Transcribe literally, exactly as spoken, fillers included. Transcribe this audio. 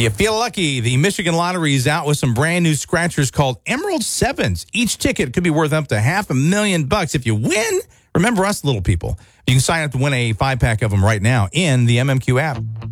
Do you feel lucky? The Michigan Lottery is out with some brand new scratchers called Emerald Sevens. Each ticket could be worth up to half a million bucks. If you win, remember us little people. You can sign up to win a five-pack of them right now in the M M Q app.